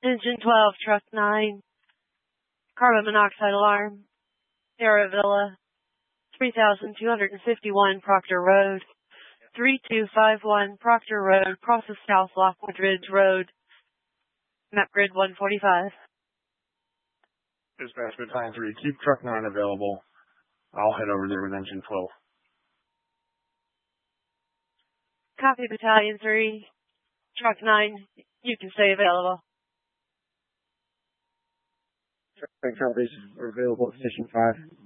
Engine 12, Truck 9, carbon monoxide alarm, Sierra Villa, 3251 Proctor Road, 3251 Proctor Road, crosses South Lockwood Ridge Road, map grid 145. Dispatch Battalion 3, keep Truck 9 available. I'll head over there with Engine 12. Copy, Battalion 3. Truck 9, you can stay available. Truck copies are available at Station 5.